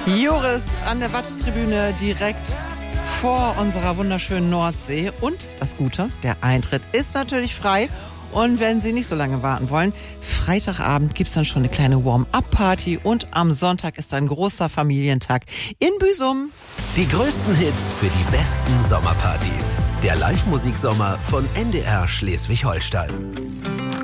Joris an der Watttribüne direkt vor unserer wunderschönen Nordsee. Und das Gute, der Eintritt ist natürlich frei. Und wenn Sie nicht so lange warten wollen, Freitagabend gibt's dann schon eine kleine Warm-up-Party und am Sonntag ist ein großer Familientag in Büsum. Die größten Hits für die besten Sommerpartys. Der Live-Musik-Sommer von NDR Schleswig-Holstein.